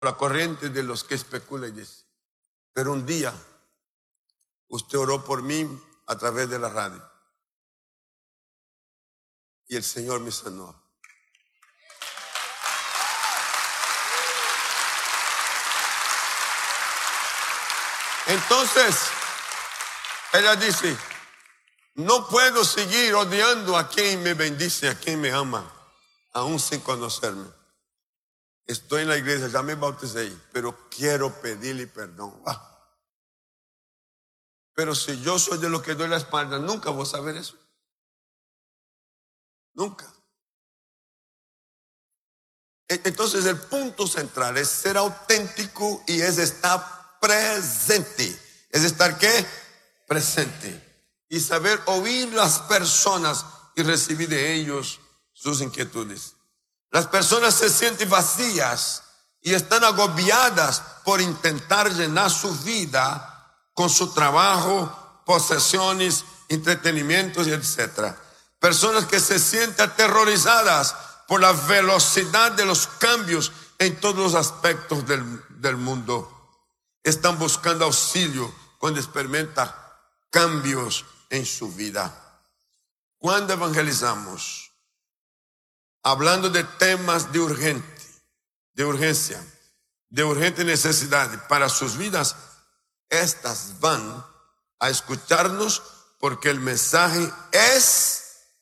la corriente de los que especulan y dicen. Pero un día usted oró por mí a través de la radio y el Señor me sanó. Entonces, ella dice, no puedo seguir odiando a quien me bendice, a quien me ama, aún sin conocerme. Estoy en la iglesia, ya me bauticé, pero quiero pedirle perdón. Pero si yo soy de los que doy la espalda, nunca voy a saber eso. Nunca. Entonces el punto central es ser auténtico y es estar presente. ¿Es estar qué? Presente. Y saber oír las personas y recibir de ellos sus inquietudes. Las personas se sienten vacías y están agobiadas por intentar llenar su vida con su trabajo, posesiones, entretenimientos, etc. Personas que se sienten aterrorizadas por la velocidad de los cambios en todos los aspectos del mundo. Están buscando auxilio cuando experimentan cambios en su vida. Cuando evangelizamos, hablando de temas de urgencia, de urgente necesidad para sus vidas, estas van a escucharnos porque el mensaje es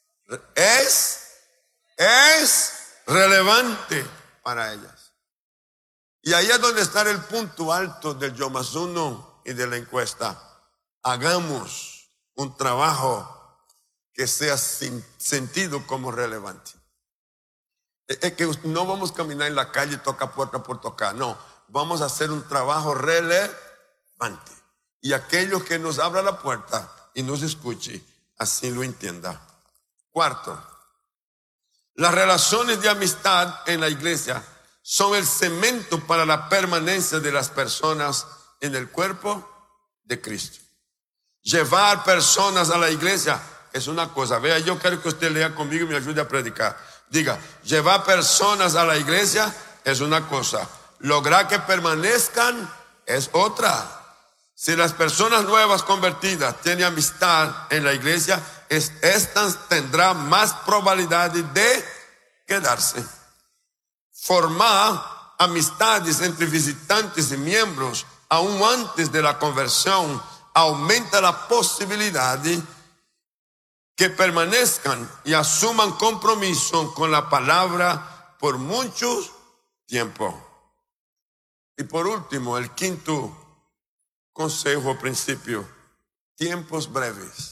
relevante para ellas. Y ahí es donde está el punto alto del Yo Más Uno y de la encuesta. Hagamos un trabajo que sea sin sentido como relevante. Es que no vamos a caminar en la calle y tocar puerta por tocar. No, vamos a hacer un trabajo relevante. Y aquellos que nos abra la puerta y nos escuche, así lo entienda. Cuarto, las relaciones de amistad en la iglesia son el cemento para la permanencia de las personas en el cuerpo de Cristo. Llevar personas a la iglesia es una cosa. Vea, yo quiero que usted lea conmigo y me ayude a predicar. Diga, llevar personas a la iglesia es una cosa. Lograr que permanezcan es otra. Si las personas nuevas convertidas tienen amistad en la iglesia, estas tendrán más probabilidad de quedarse. Formar amistades entre visitantes y miembros aún antes de la conversión aumenta la posibilidad de que permanezcan y asuman compromiso con la palabra por mucho tiempo. Y por último, el quinto consejo o principio: tiempos breves,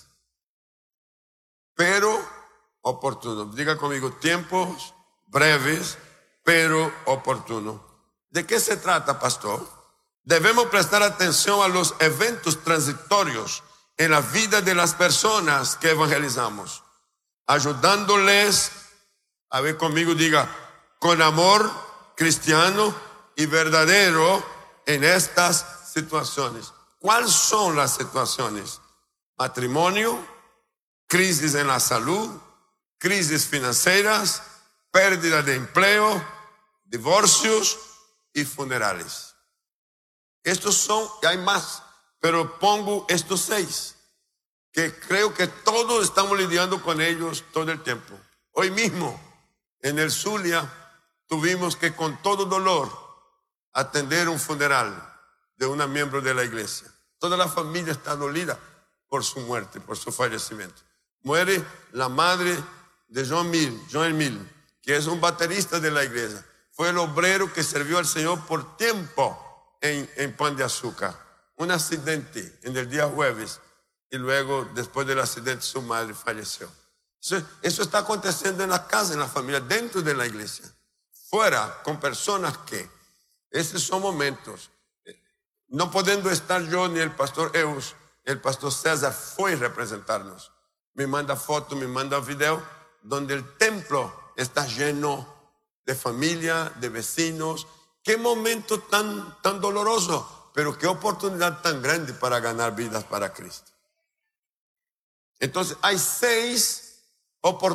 pero oportunos. Diga conmigo, tiempos breves, pero oportunos. ¿De qué se trata, pastor? Debemos prestar atención a los eventos transitorios en la vida de las personas que evangelizamos, ayudándoles, a ver conmigo, diga, con amor cristiano y verdadero en estas situaciones. ¿Cuáles son las situaciones? Matrimonio, crisis en la salud, crisis financieras, pérdida de empleo, divorcios y funerales. Estos son, y hay más, pero pongo estos 6, que creo que todos estamos lidiando con ellos todo el tiempo. Hoy mismo, en el Zulia, tuvimos que con todo dolor atender un funeral de una miembro de la iglesia. Toda la familia está dolida por su muerte, por su fallecimiento. Muere la madre de Joel Mill, que es un baterista de la iglesia. Fue el obrero que sirvió al Señor por tiempo en Pan de Azúcar. Un accidente en el día jueves y luego, después del accidente, su madre falleció. Eso está aconteciendo en la casa, en la familia, dentro de la iglesia. Fuera, con personas que, esos son momentos. No pudiendo estar yo ni el pastor Eus, el pastor César fue a representarnos. Me manda fotos, me manda video, donde el templo está lleno de familia, de vecinos. Qué momento tan doloroso, pero qué oportunidad tan grande para ganar vidas para Cristo. Entonces hay 6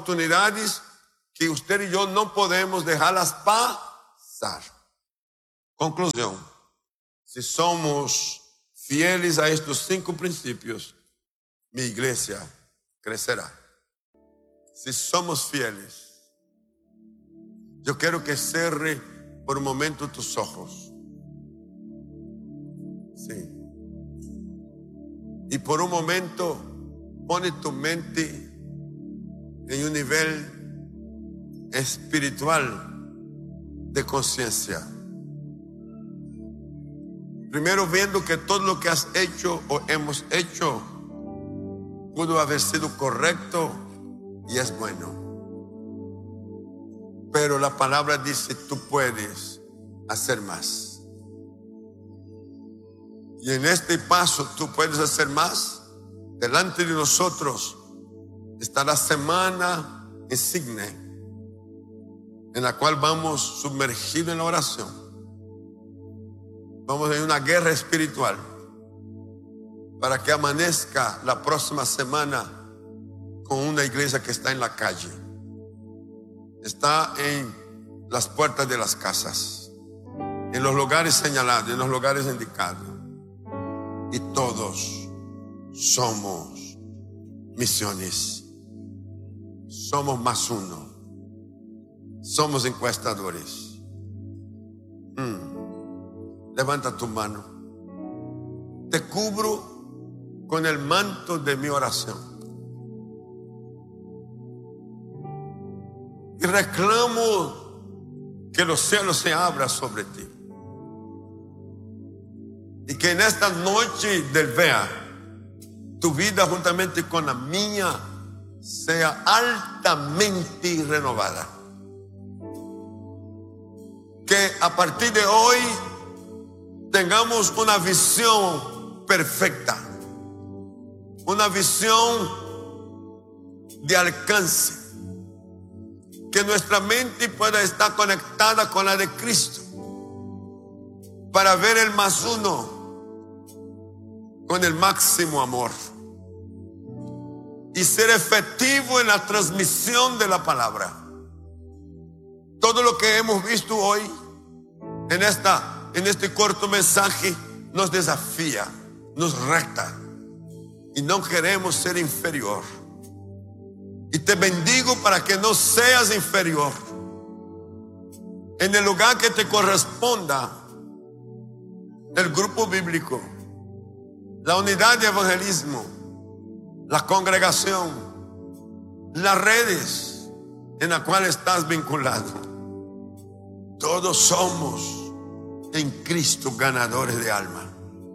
oportunidades que usted y yo no podemos dejarlas pasar. Conclusión, si somos fieles a estos 5 principios, mi iglesia crecerá. Si somos fieles, yo quiero que cierre por un momento tus ojos. Sí. Y por un momento pone tu mente en un nivel espiritual de conciencia. Primero viendo que todo lo que has hecho o hemos hecho pudo haber sido correcto y es bueno. Pero la palabra dice, tú puedes hacer más. Y en este paso tú puedes hacer más. Delante de nosotros está la semana insigne en la cual vamos sumergidos en la oración. Vamos en una guerra espiritual para que amanezca la próxima semana con una iglesia que está en la calle, está en las puertas de las casas, en los lugares señalados, en los lugares indicados. Y todos somos misiones, somos más uno, somos encuestadores. Levanta tu mano. Te cubro con el manto de mi oración. Y reclamo que los cielos se abran sobre ti. Y que en esta noche del Vea, tu vida juntamente con la mía sea altamente renovada. Que a partir de hoy tengamos una visión perfecta, una visión de alcance, que nuestra mente pueda estar conectada con la de Cristo para ver el más uno con el máximo amor y ser efectivo en la transmisión de la palabra. Todo lo que hemos visto hoy en este corto mensaje nos desafía, nos reta, y no queremos ser inferior. Y te bendigo para que no seas inferior. En el lugar que te corresponda, el grupo bíblico, la unidad de evangelismo, la congregación, las redes en las cuales estás vinculado, todos somos en Cristo ganadores de alma.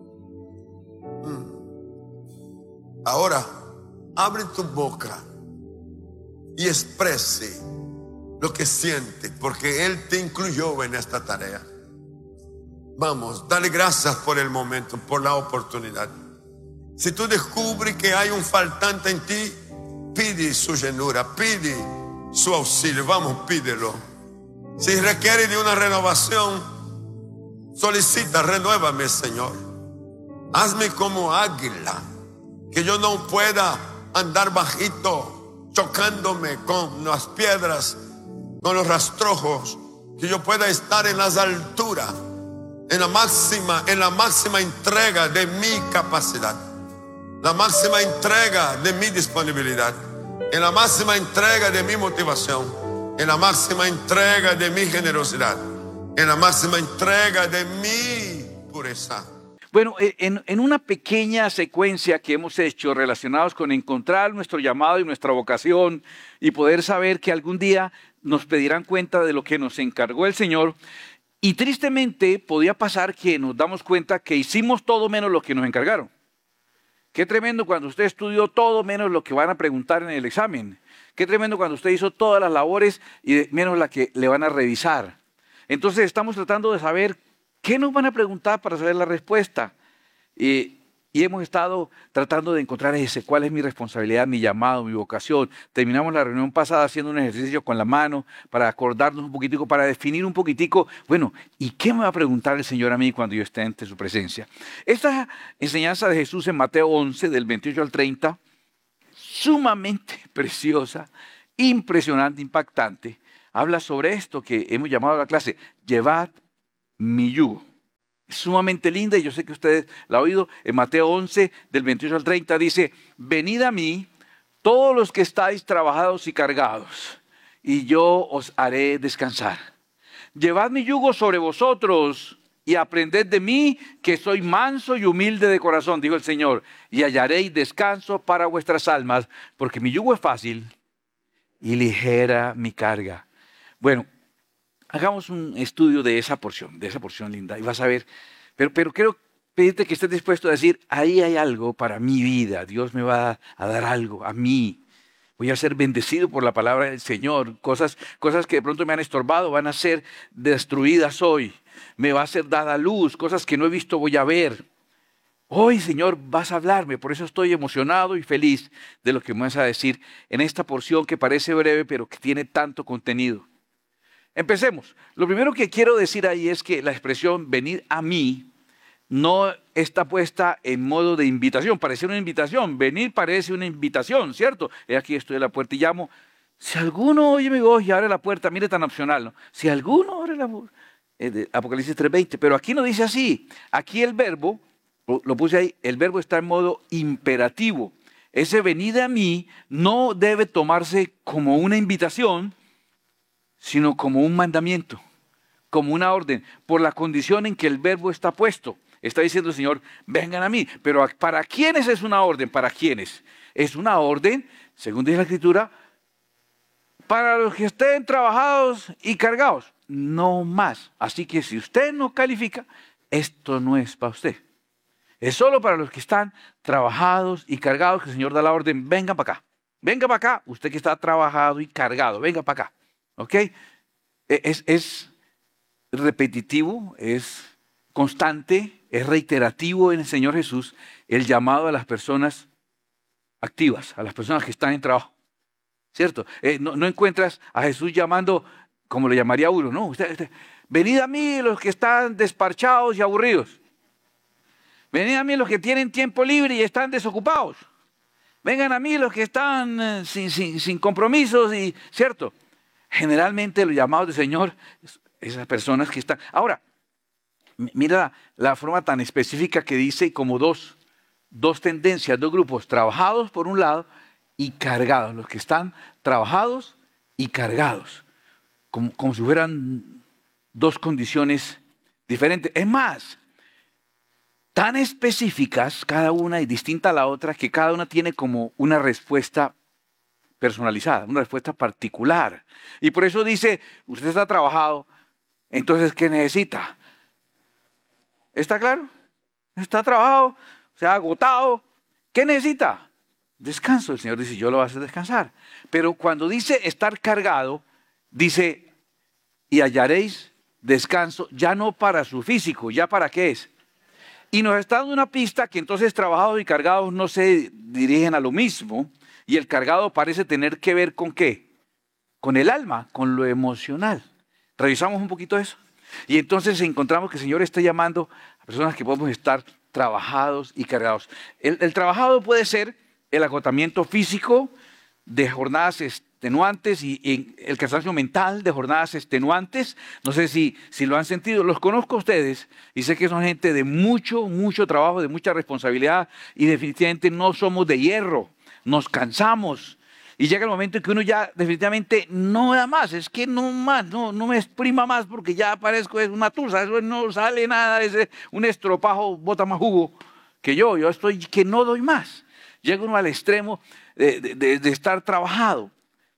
Ahora, abre tu boca y exprese lo que siente, porque Él te incluyó en esta tarea. Vamos, dale gracias por el momento, por la oportunidad. Si tú descubres que hay un faltante en ti, pide su llenura, pide su auxilio. Vamos, pídelo. Si requiere de una renovación, solicita, renuévame, Señor. Hazme como águila, que yo no pueda andar bajito, chocándome con las piedras, con los rastrojos, que yo pueda estar en las alturas, en la máxima entrega de mi capacidad, la máxima entrega de mi disponibilidad, en la máxima entrega de mi motivación, en la máxima entrega de mi generosidad, en la máxima entrega de mi pureza. Bueno, en una pequeña secuencia que hemos hecho relacionados con encontrar nuestro llamado y nuestra vocación y poder saber que algún día nos pedirán cuenta de lo que nos encargó el Señor, y tristemente podía pasar que nos damos cuenta que hicimos todo menos lo que nos encargaron. Qué tremendo cuando usted estudió todo menos lo que van a preguntar en el examen. Qué tremendo cuando usted hizo todas las labores y menos la que le van a revisar. Entonces estamos tratando de saber qué nos van a preguntar para saber la respuesta. Y hemos estado tratando de encontrar cuál es mi responsabilidad, mi llamado, mi vocación. Terminamos la reunión pasada haciendo un ejercicio con la mano para acordarnos un poquitico, para definir un poquitico, bueno, ¿y qué me va a preguntar el Señor a mí cuando yo esté ante su presencia? Esta enseñanza de Jesús en Mateo 11, del 28 al 30, sumamente preciosa, impresionante, impactante, habla sobre esto que hemos llamado a la clase, llevad mi yugo. Es sumamente linda y yo sé que ustedes la han oído. En Mateo 11, del 28 al 30 dice, venid a mí todos los que estáis trabajados y cargados, y yo os haré descansar. Llevad mi yugo sobre vosotros y aprended de mí, que soy manso y humilde de corazón, dijo el Señor, y hallaréis descanso para vuestras almas, porque mi yugo es fácil y ligera mi carga. Bueno, hagamos un estudio de esa porción linda, y vas a ver, pero quiero pedirte que estés dispuesto a decir, ahí hay algo para mi vida, Dios me va a dar algo a mí. Voy a ser bendecido por la palabra del Señor. Cosas que de pronto me han estorbado van a ser destruidas hoy. Me va a ser dada luz. Cosas que no he visto voy a ver. Hoy, Señor, vas a hablarme. Por eso estoy emocionado y feliz de lo que me vas a decir en esta porción que parece breve, pero que tiene tanto contenido. Empecemos. Lo primero que quiero decir ahí es que la expresión venid a mí no está puesta en modo de invitación. Parece una invitación. Venir parece una invitación, ¿cierto? Aquí estoy a la puerta y llamo. Si alguno oye mi voz y abre la puerta, mire tan opcional, ¿no? Si alguno abre la puerta. Apocalipsis 3:20. Pero aquí no dice así. Aquí el verbo, lo puse ahí, el verbo está en modo imperativo. Ese venid a mí no debe tomarse como una invitación, sino como un mandamiento, como una orden, por la condición en que el verbo está puesto. Está diciendo el Señor, vengan a mí. Pero ¿para quiénes es una orden? ¿Para quiénes? Es una orden, según dice la Escritura, para los que estén trabajados y cargados. No más. Así que si usted no califica, esto no es para usted. Es solo para los que están trabajados y cargados que el Señor da la orden, venga para acá. Venga para acá, usted que está trabajado y cargado, venga para acá. ¿Ok? Es repetitivo, es constante, es reiterativo en el Señor Jesús el llamado a las personas activas, a las personas que están en trabajo. ¿Cierto? No encuentras a Jesús llamando como lo llamaría uno, ¿no? Venid a mí los que están desparchados y aburridos. Venid a mí los que tienen tiempo libre y están desocupados. Vengan a mí los que están sin compromisos, y ¿cierto? Generalmente los llamados del Señor, esas personas que están... Ahora, mira la forma tan específica que dice como dos tendencias, dos grupos, trabajados por un lado y cargados, los que están trabajados y cargados, como si fueran dos condiciones diferentes. Es más, tan específicas cada una y distinta a la otra, que cada una tiene como una respuesta personalizada, una respuesta particular. Y por eso dice, usted está trabajado, entonces ¿qué necesita? ¿Está claro? Está trabajado, se ha agotado. ¿Qué necesita? Descanso. El Señor dice, yo lo voy a hacer descansar. Pero cuando dice estar cargado, dice, y hallaréis descanso, ya no para su físico, ¿ya para qué es? Y nos está dando una pista que entonces trabajados y cargados no se dirigen a lo mismo, y el cargado parece tener que ver ¿con qué? Con el alma, con lo emocional. Revisamos un poquito eso. Y entonces encontramos que el Señor está llamando a personas que podemos estar trabajados y cargados. El trabajado puede ser el agotamiento físico de jornadas extenuantes y el cansancio mental de jornadas extenuantes. No sé si lo han sentido. Los conozco a ustedes y sé que son gente de mucho trabajo, de mucha responsabilidad, y definitivamente no somos de hierro. Nos cansamos. Y llega el momento en que uno ya definitivamente no da más, es que no más, no me exprima más porque ya parezco es una tusa, eso no sale nada, es un estropajo, bota más jugo que yo estoy que no doy más. Llega uno al extremo de estar trabajado.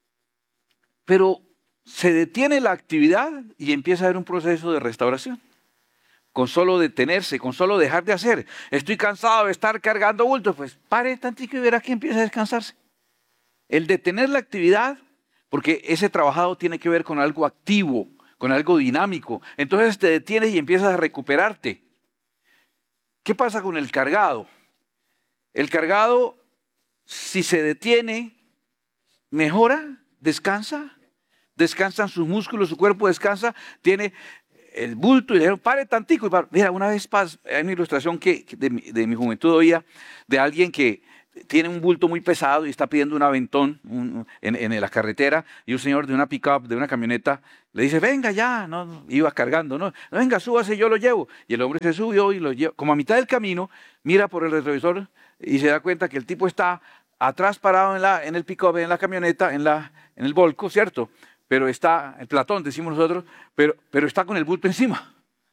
Pero se detiene la actividad y empieza a haber un proceso de restauración. Con solo detenerse, con solo dejar de hacer. Estoy cansado de estar cargando bultos, pues pare tantito y verá que empieza a descansarse. El detener la actividad, porque ese trabajado tiene que ver con algo activo, con algo dinámico. Entonces te detienes y empiezas a recuperarte. ¿Qué pasa con el cargado? El cargado, si se detiene, mejora, descansa, descansan sus músculos, su cuerpo descansa, tiene el bulto y le dijeron, pare tantico. Y mira, una vez hay una ilustración que de mi juventud oía de alguien que tiene un bulto muy pesado y está pidiendo un aventón en la carretera, y un señor de una pick-up, de una camioneta, le dice, venga ya, no, iba cargando, no, venga, súbase, yo lo llevo. Y el hombre se subió y lo llevó. Como a mitad del camino, mira por el retrovisor y se da cuenta que el tipo está atrás parado en el pick-up, en la camioneta, en el volco, ¿cierto? Pero está, el platón decimos nosotros, pero está con el bulto encima.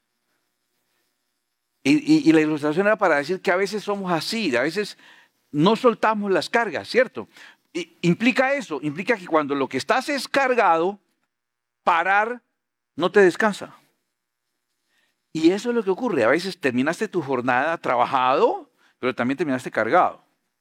Y la ilustración era para decir que a veces somos así, a veces no soltamos las cargas, ¿cierto? Implica eso, implica que cuando lo que estás es cargado, parar no te descansa. Y eso es lo que ocurre. A veces terminaste tu jornada trabajado, pero también terminaste cargado.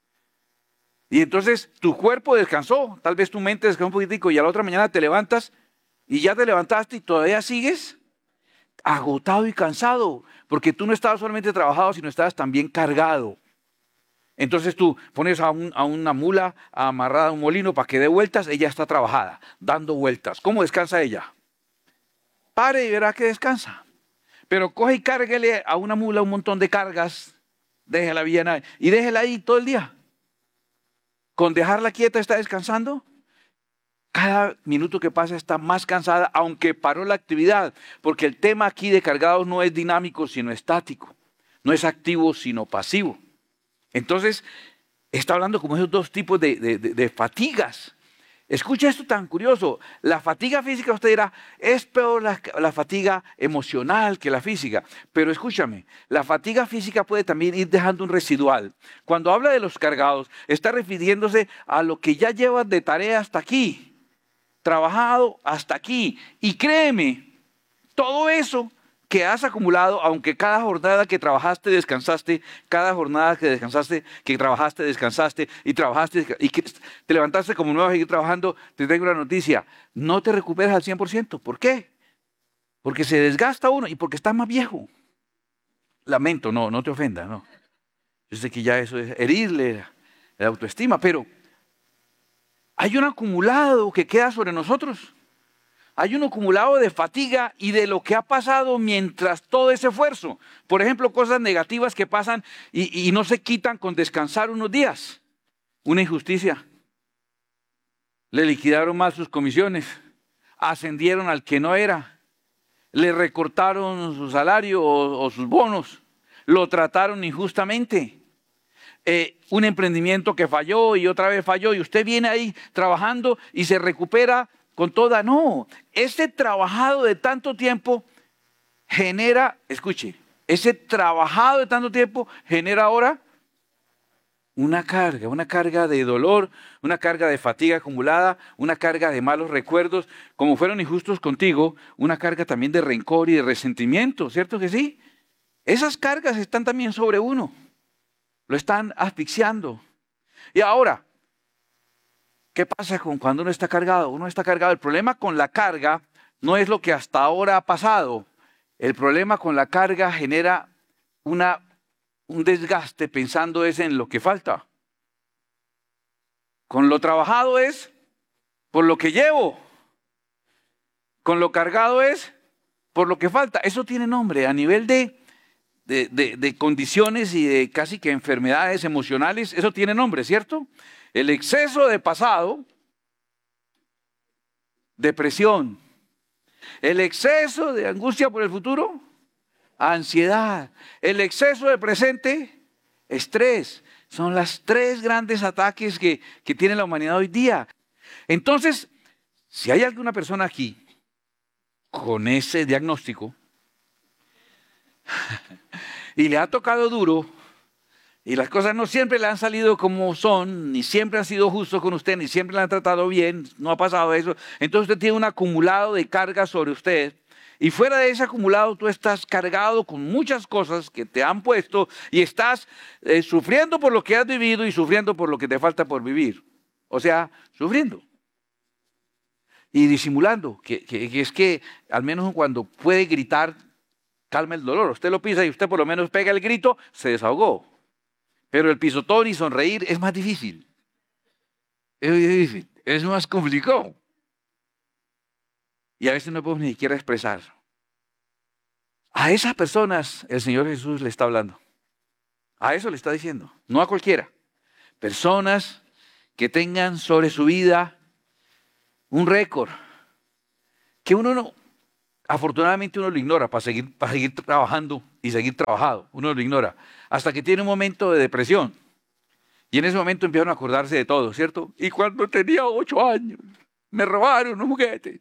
Y entonces tu cuerpo descansó, tal vez tu mente descansó un poquitico y a la otra mañana te levantas y ya te levantaste y todavía sigues agotado y cansado, porque tú no estabas solamente trabajado, sino estabas también cargado. Entonces tú pones a una mula amarrada a un molino para que dé vueltas, ella está trabajada, dando vueltas. ¿Cómo descansa ella? Pare y verá que descansa. Pero coge y cárguele a una mula un montón de cargas, déjela bien y déjela ahí todo el día. Con dejarla quieta está descansando. Cada minuto que pasa está más cansada, aunque paró la actividad, porque el tema aquí de cargados no es dinámico, sino estático. No es activo, sino pasivo. Entonces, está hablando como esos dos tipos de fatigas. Escucha esto tan curioso. La fatiga física, usted dirá, es peor la fatiga emocional que la física. Pero escúchame, la fatiga física puede también ir dejando un residual. Cuando habla de los cargados, está refiriéndose a lo que ya llevas de tarea hasta aquí. Trabajado hasta aquí. Y créeme, todo eso que has acumulado, aunque cada jornada que trabajaste, descansaste, cada jornada que descansaste, que trabajaste, descansaste y trabajaste y que te levantaste como nuevo a seguir trabajando, te tengo una noticia, no te recuperas al 100%. ¿Por qué? Porque se desgasta uno y porque estás más viejo. Lamento, no te ofenda, no. Yo sé que ya eso es herirle la autoestima, pero hay un acumulado que queda sobre nosotros. Hay un acumulado de fatiga y de lo que ha pasado mientras todo ese esfuerzo. Por ejemplo, cosas negativas que pasan y no se quitan con descansar unos días. Una injusticia. Le liquidaron mal sus comisiones. Ascendieron al que no era. Le recortaron su salario o sus bonos. Lo trataron injustamente. Un emprendimiento que falló y otra vez falló y usted viene ahí trabajando y se recupera con toda. No, ese trabajado de tanto tiempo genera, escuche, ese trabajado de tanto tiempo genera ahora una carga de dolor, una carga de fatiga acumulada, una carga de malos recuerdos, como fueron injustos contigo, una carga también de rencor y de resentimiento, ¿cierto que sí? Esas cargas están también sobre uno. Lo están asfixiando. Y ahora, ¿qué pasa cuando uno está cargado? Uno está cargado. El problema con la carga no es lo que hasta ahora ha pasado. El problema con la carga genera un desgaste pensando es en lo que falta. Con lo trabajado es por lo que llevo. Con lo cargado es por lo que falta. Eso tiene nombre a nivel de condiciones y de casi que enfermedades emocionales, eso tiene nombre, ¿cierto? El exceso de pasado, depresión. El exceso de angustia por el futuro, ansiedad. El exceso de presente, estrés. Son los tres grandes ataques que tiene la humanidad hoy día. Entonces, si hay alguna persona aquí con ese diagnóstico, y le ha tocado duro, y las cosas no siempre le han salido como son, ni siempre han sido justos con usted, ni siempre le han tratado bien, no ha pasado eso, entonces usted tiene un acumulado de cargas sobre usted, y fuera de ese acumulado tú estás cargado con muchas cosas que te han puesto, y estás sufriendo por lo que has vivido y sufriendo por lo que te falta por vivir. O sea, sufriendo. Y disimulando, que es que al menos cuando puede gritar, calma el dolor. Usted lo pisa y usted por lo menos pega el grito, se desahogó. Pero el pisotón y sonreír es más difícil. Es difícil, es más complicado. Y a veces no podemos ni siquiera expresar. A esas personas el Señor Jesús le está hablando. A eso le está diciendo, no a cualquiera. personas que tengan sobre su vida un récord, que uno no, afortunadamente uno lo ignora para seguir trabajando y seguir trabajando, uno lo ignora, hasta que tiene un momento de depresión. Y en ese momento empiezan a acordarse de todo, ¿cierto? Y cuando tenía 8 años, me robaron un juguete.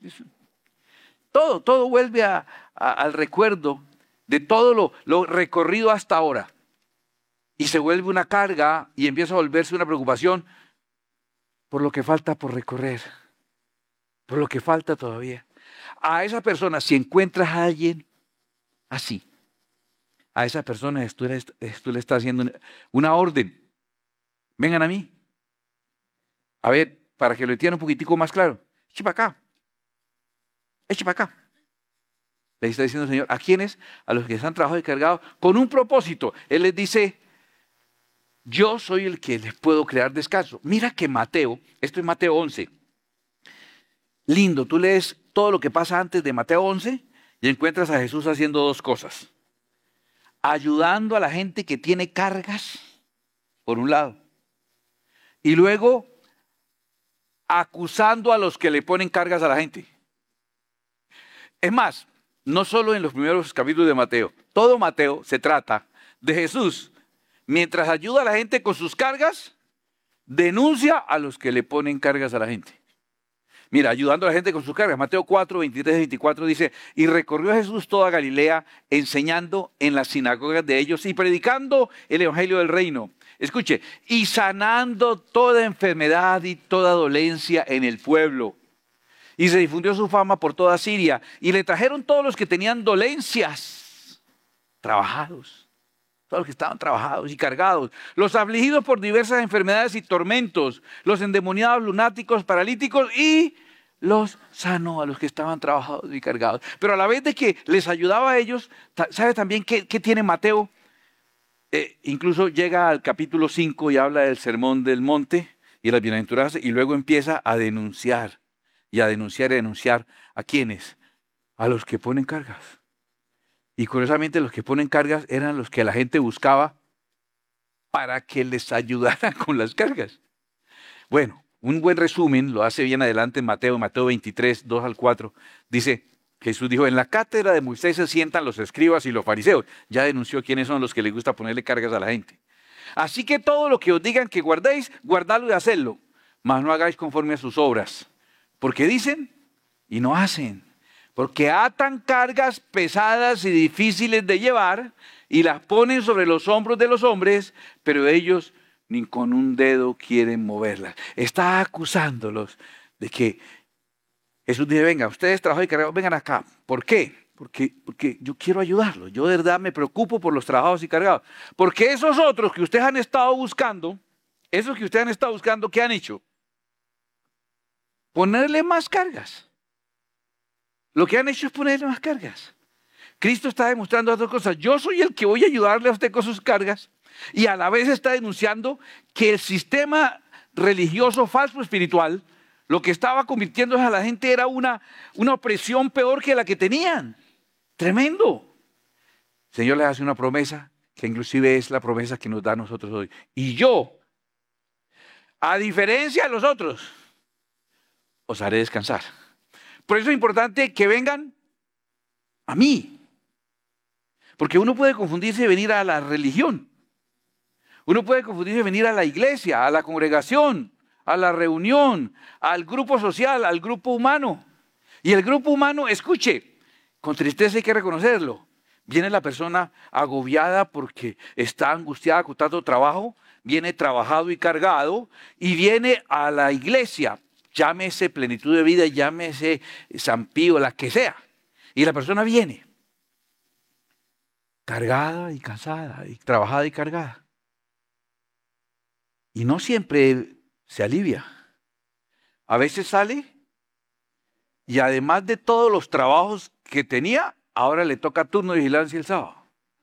Todo vuelve al recuerdo de todo lo recorrido hasta ahora. Y se vuelve una carga y empieza a volverse una preocupación por lo que falta por recorrer, por lo que falta todavía. A esa persona, si encuentras a alguien así, a esa persona tú le estás haciendo una orden. Vengan a mí. A ver, para que lo entiendan un poquitico más claro. Eche para acá. Eche para acá. Le está diciendo el Señor, ¿a quiénes? A los que están trabajados y cargados con un propósito. Él les dice, yo soy el que les puedo crear descanso. Mira que Mateo, esto es Mateo 11. Lindo, tú lees todo lo que pasa antes de Mateo 11 y encuentras a Jesús haciendo dos cosas. Ayudando a la gente que tiene cargas, por un lado. Y luego acusando a los que le ponen cargas a la gente. Es más, no solo en los primeros capítulos de Mateo, todo Mateo se trata de Jesús. Mientras ayuda a la gente con sus cargas, denuncia a los que le ponen cargas a la gente. Mira, ayudando a la gente con sus cargas. Mateo 4, 23 y 24 dice, y recorrió Jesús toda Galilea, enseñando en las sinagogas de ellos y predicando el evangelio del reino. Escuche, y sanando toda enfermedad y toda dolencia en el pueblo. Y se difundió su fama por toda Siria. Y le trajeron todos los que tenían dolencias, trabajados. Todos los que estaban trabajados y cargados. Los afligidos por diversas enfermedades y tormentos. Los endemoniados, lunáticos, paralíticos y los sanó a los que estaban trabajados y cargados. Pero a la vez de que les ayudaba a ellos, ¿sabe también qué tiene Mateo? Incluso llega al capítulo 5 y habla del sermón del monte y las bienaventuranzas y luego empieza a denunciar y a denunciar y a denunciar ¿a quiénes? A los que ponen cargas. Y curiosamente los que ponen cargas eran los que la gente buscaba para que les ayudaran con las cargas. Bueno, un buen resumen lo hace bien adelante en Mateo 23, 2 al 4. Dice, Jesús dijo, en la cátedra de Moisés se sientan los escribas y los fariseos. Ya denunció quiénes son los que les gusta ponerle cargas a la gente. Así que todo lo que os digan que guardéis, guardadlo y hacedlo. Mas no hagáis conforme a sus obras. Porque dicen y no hacen. Porque atan cargas pesadas y difíciles de llevar y las ponen sobre los hombros de los hombres, pero ellos ni con un dedo quieren moverlas. Está acusándolos de que Jesús dice, venga, ustedes trabajan y cargados, vengan acá. ¿Por qué? Porque yo quiero ayudarlos. Yo de verdad me preocupo por los trabajados y cargados. Porque esos otros que ustedes han estado buscando, ¿qué han hecho? Ponerle más cargas. Lo que han hecho es ponerle más cargas. Cristo está demostrando otras cosas. Yo soy el que voy a ayudarle a usted con sus cargas. Y a la vez está denunciando que el sistema religioso falso espiritual, lo que estaba convirtiéndose a la gente era una opresión peor que la que tenían. Tremendo. El Señor les hace una promesa, que inclusive es la promesa que nos da a nosotros hoy. Y yo, a diferencia de los otros, os haré descansar. Por eso es importante que vengan a mí. Porque uno puede confundirse y venir a la religión. Uno puede confundirse y venir a la iglesia, a la congregación, a la reunión, al grupo social, al grupo humano. Y el grupo humano, escuche, con tristeza hay que reconocerlo. Viene la persona agobiada porque está angustiada con tanto trabajo, viene trabajado y cargado, y viene a la iglesia, llámese plenitud de vida, llámese San Pío, la que sea. Y la persona viene cargada y cansada, y trabajada y cargada. Y no siempre se alivia. A veces sale y además de todos los trabajos que tenía, ahora le toca turno de vigilancia el sábado.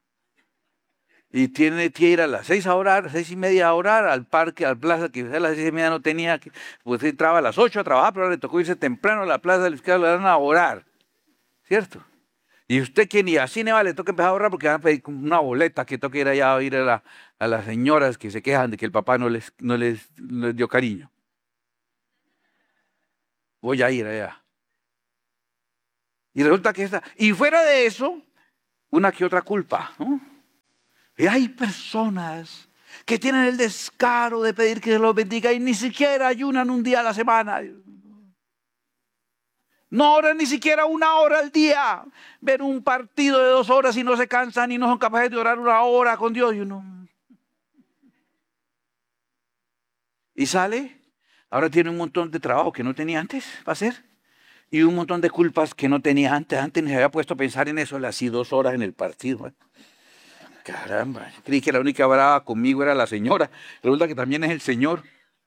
Y tiene que ir a las 6 a orar, 6:30 a orar, al parque, al plaza, que a las 6:30 no tenía, pues entraba a las 8 a trabajar, pero ahora le tocó irse temprano a la plaza del fiscal a orar. ¿Cierto? Y usted que ni así ne va, le toca empezar a ahorrar porque van a pedir como una boleta que toque ir allá a ir a las señoras que se quejan de que el papá no les dio cariño. Voy a ir allá. Y resulta que y fuera de eso, una que otra culpa, ¿no? Y hay personas que tienen el descaro de pedir que Dios los bendiga y ni siquiera ayunan un día a la semana. No oran ni siquiera 1 hora al día. Ven un partido de 2 horas y no se cansan y no son capaces de orar 1 hora con Dios. Y sale, ahora tiene un montón de trabajo que no tenía antes para hacer. Y un montón de culpas que no tenía antes. Antes ni se había puesto a pensar en eso, así 2 horas en el partido. Caramba, creí que la única brava conmigo era la señora. Resulta que también es el Señor.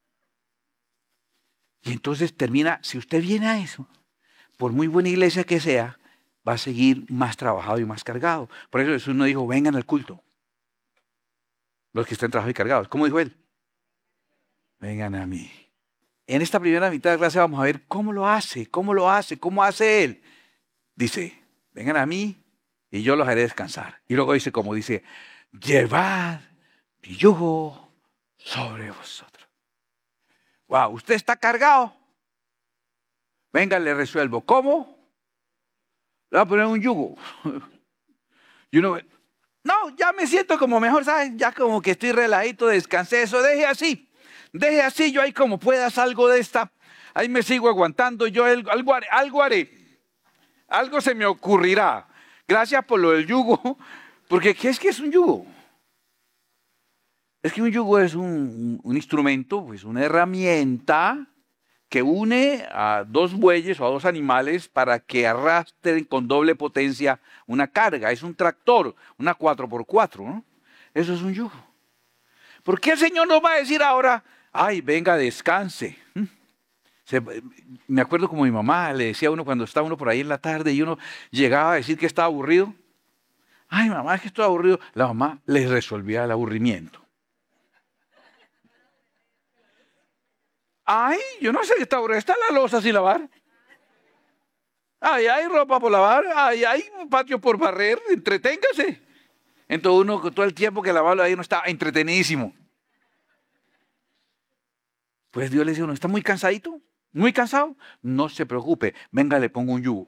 Y entonces termina, si usted viene a eso, por muy buena iglesia que sea, va a seguir más trabajado y más cargado. Por eso Jesús no dijo, vengan al culto. Los que estén trabajados y cargados. ¿Cómo dijo él? Vengan a mí. En esta primera mitad de clase vamos a ver cómo lo hace, cómo hace él. Dice, vengan a mí y yo los haré descansar. Y luego dice, como dice, llevad mi yugo sobre vosotros. Wow, usted está cargado. Venga, le resuelvo. ¿Cómo? Le voy a poner un yugo. Y uno, no, ya me siento como mejor, ¿sabes? Ya como que estoy relajito, descansé, eso, deje así, yo ahí como pueda salgo de esta, ahí me sigo aguantando, yo algo haré, algo se me ocurrirá. Gracias por lo del yugo, porque ¿qué es que es un yugo? Es que un yugo es un instrumento, pues una herramienta que une a 2 bueyes o a 2 animales para que arrastren con doble potencia una carga. Es un tractor, una 4x4, ¿no? Eso es un yugo. ¿Por qué el Señor nos va a decir ahora, ay, venga, descanse? Me acuerdo como mi mamá le decía a uno cuando estaba uno por ahí en la tarde y uno llegaba a decir que estaba aburrido. Ay, mamá, es que estoy aburrido. La mamá les resolvía el aburrimiento. Ay, yo no sé qué está aburrido. Está la loza sin lavar. Ay, hay ropa por lavar. Ay, hay un patio por barrer. Entreténgase. Entonces uno todo el tiempo que lavaba ahí uno estaba entretenidísimo. Pues Dios le dice a uno, ¿está muy cansadito? ¿Muy cansado? No se preocupe, venga, le pongo un yugo.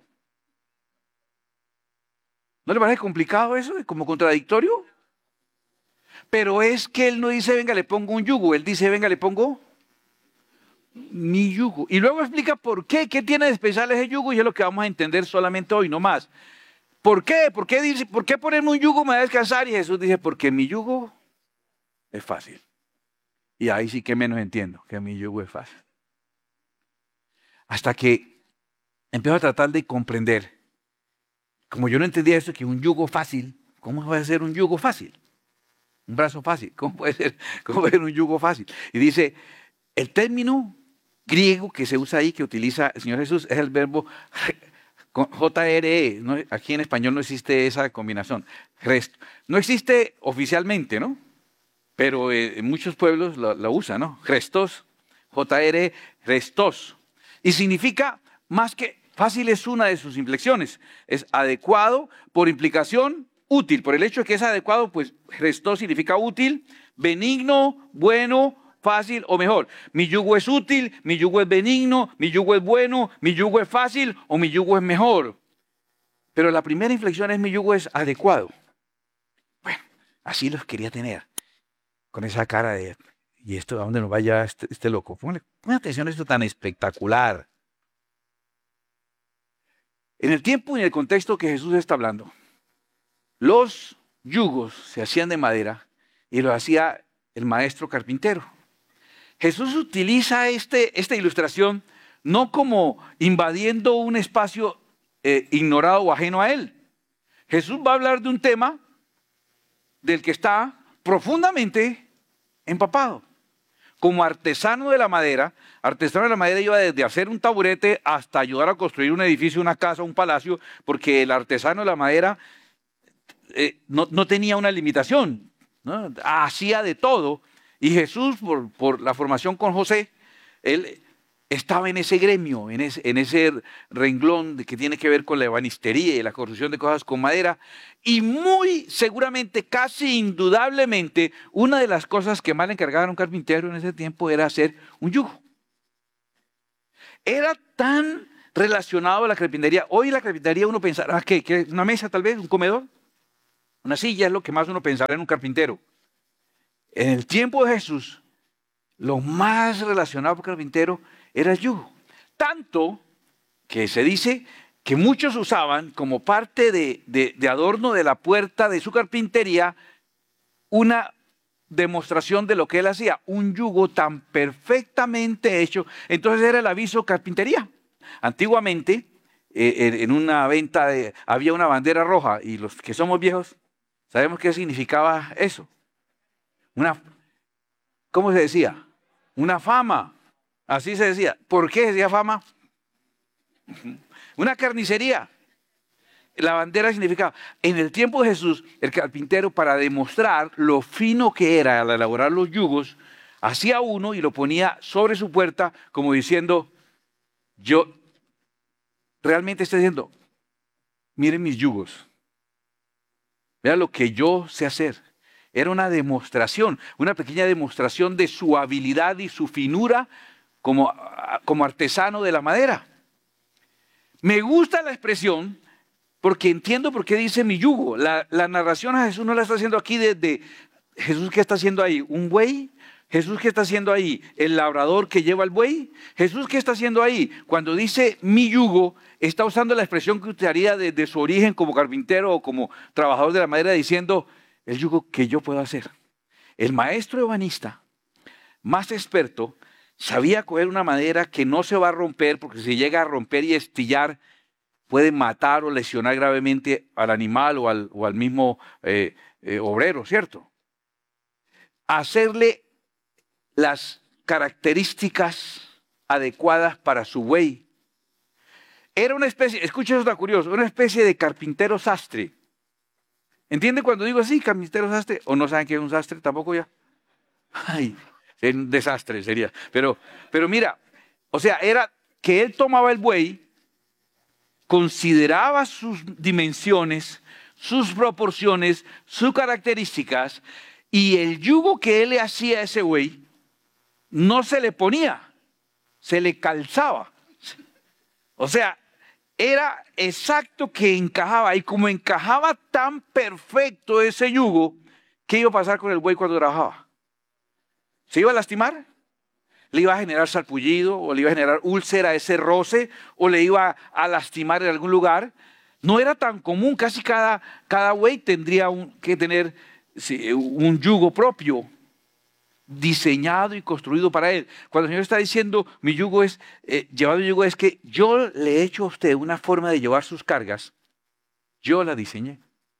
¿No le parece complicado eso? ¿Como contradictorio? Pero es que Él no dice, venga, le pongo un yugo. Él dice, venga, le pongo mi yugo. Y luego explica por qué, qué tiene de especial ese yugo y es lo que vamos a entender solamente hoy, no más. ¿Por qué? ¿Por qué ponerme un yugo me va a descansar? Y Jesús dice, porque mi yugo es fácil. Y ahí sí que menos entiendo, que mi yugo es fácil. Hasta que empiezo a tratar de comprender. Como yo no entendía eso, que un yugo fácil, ¿cómo va a ser un yugo fácil? Un brazo fácil, ¿cómo puede ser un yugo fácil? Y dice, el término griego que se usa ahí, que utiliza el Señor Jesús, es el verbo JRE. ¿No? Aquí en español no existe esa combinación. No existe oficialmente, ¿no? Pero en muchos pueblos la usan, ¿no? Restos, JR, restos. Y significa más que fácil, es una de sus inflexiones. Es adecuado, por implicación, útil. Por el hecho de que es adecuado, pues restos significa útil, benigno, bueno, fácil o mejor. Mi yugo es útil, mi yugo es benigno, mi yugo es bueno, mi yugo es fácil o mi yugo es mejor. Pero la primera inflexión es mi yugo es adecuado. Bueno, así los quería tener. Con esa cara de, ¿y esto a dónde nos vaya este loco? Ponle atención a esto tan espectacular. En el tiempo y en el contexto que Jesús está hablando, los yugos se hacían de madera y lo hacía el maestro carpintero. Jesús utiliza esta ilustración no como invadiendo un espacio ignorado o ajeno a él. Jesús va a hablar de un tema del que está profundamente empapado. Como artesano de la madera iba desde hacer un taburete hasta ayudar a construir un edificio, una casa, un palacio, porque el artesano de la madera no tenía una limitación, ¿no? Hacía de todo. Y Jesús, por la formación con José, él estaba en ese gremio, en ese renglón que tiene que ver con la ebanistería y la construcción de cosas con madera. Y muy seguramente, casi indudablemente, una de las cosas que más le encargaban a un carpintero en ese tiempo era hacer un yugo. Era tan relacionado a la carpintería. Hoy la carpintería uno pensará, ¿qué? ¿Una mesa tal vez? ¿Un comedor? Una silla es lo que más uno pensará en un carpintero. En el tiempo de Jesús, lo más relacionado con el carpintero era el yugo. Tanto que se dice que muchos usaban como parte de adorno de la puerta de su carpintería una demostración de lo que él hacía, un yugo tan perfectamente hecho. Entonces era el aviso carpintería. Antiguamente, en una venta había una bandera roja y los que somos viejos sabemos qué significaba eso. ¿Cómo se decía? Una fama. Así se decía. ¿Por qué se decía fama? Una carnicería. La bandera significaba. En el tiempo de Jesús, el carpintero, para demostrar lo fino que era al elaborar los yugos, hacía uno y lo ponía sobre su puerta como diciendo, yo realmente estoy diciendo, miren mis yugos. Vean lo que yo sé hacer. Era una demostración, una pequeña demostración de su habilidad y su finura como artesano de la madera. Me gusta la expresión porque entiendo por qué dice mi yugo. La narración a Jesús no la está haciendo aquí desde Jesús, ¿qué está haciendo ahí? ¿Un buey? Jesús, ¿qué está haciendo ahí? ¿El labrador que lleva el buey? Jesús, ¿qué está haciendo ahí? Cuando dice mi yugo, está usando la expresión que usaría desde su origen como carpintero o como trabajador de la madera, diciendo el yugo que yo puedo hacer. El maestro ebanista, más experto, sabía coger una madera que no se va a romper, porque si llega a romper y estillar, puede matar o lesionar gravemente al animal o al mismo obrero, ¿cierto? Hacerle las características adecuadas para su buey. Era una especie, escucha, eso está curioso, una especie de carpintero sastre. ¿Entienden cuando digo así, carpintero sastre? ¿O no saben qué es un sastre tampoco ya? Ay, es un desastre sería. Pero mira, o sea, era que él tomaba el buey, consideraba sus dimensiones, sus proporciones, sus características, y el yugo que él le hacía a ese buey no se le ponía, se le calzaba. O sea, era exacto que encajaba, y como encajaba tan perfecto ese yugo, ¿qué iba a pasar con el buey cuando trabajaba? ¿Se iba a lastimar? ¿Le iba a generar sarpullido o le iba a generar úlcera ese roce o le iba a lastimar en algún lugar? No era tan común, casi cada buey tendría que tener un yugo propio, diseñado y construido para él. Cuando el Señor está diciendo mi yugo es, llevado yugo, es que yo le he hecho a usted una forma de llevar sus cargas, yo la diseñé.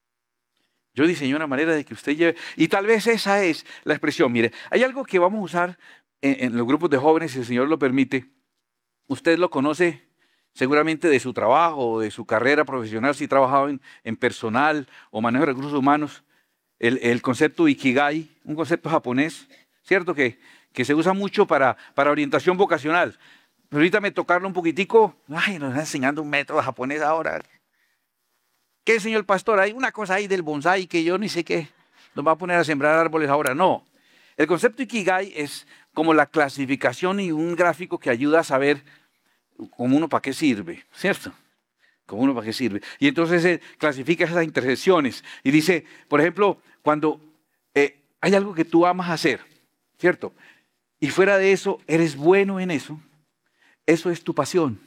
Yo diseñé una manera de que usted lleve, y tal vez esa es la expresión. Mire, hay algo que vamos a usar en los grupos de jóvenes, si el Señor lo permite. Usted lo conoce seguramente de su trabajo o de su carrera profesional, si ha trabajado en personal o manejo de recursos humanos. El concepto Ikigai, un concepto japonés, ¿cierto? Que se usa mucho para orientación vocacional. Permítame tocarlo un poquitico. Ay, nos está enseñando un método japonés ahora. ¿Qué enseñó el pastor? Hay una cosa ahí del bonsái que yo ni sé qué. Nos va a poner a sembrar árboles ahora. No. El concepto Ikigai es como la clasificación y un gráfico que ayuda a saber como uno para qué sirve, ¿cierto? Como uno para qué sirve. Y entonces clasifica esas intersecciones y dice, por ejemplo, cuando hay algo que tú amas hacer, ¿cierto? Y fuera de eso, eres bueno en eso, eso es tu pasión.